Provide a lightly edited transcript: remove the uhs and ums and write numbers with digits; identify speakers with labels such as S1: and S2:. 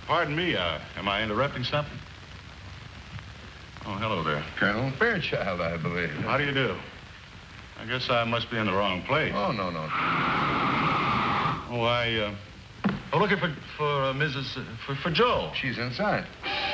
S1: Pardon me, am I interrupting something? Oh, hello there.
S2: Colonel Fairchild, I believe.
S1: How do you do? I guess I must be in the wrong place.
S2: Oh, no.
S1: Oh, I'm looking for Mrs. for Joe.
S2: She's inside.